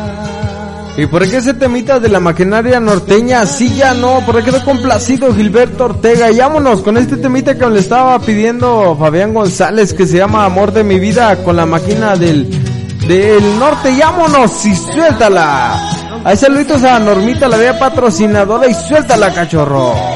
¿Y por qué ese temita de la maquinaria norteña? Sí, ya no, por qué quedó complacido Gilberto Ortega. Y vámonos con este temita que le estaba pidiendo Fabián González, que se llama Amor de mi vida, con la máquina del norte. Y vámonos y suéltala. Ahí saluditos a Normita, la vea patrocinadora, y suéltala, cachorro.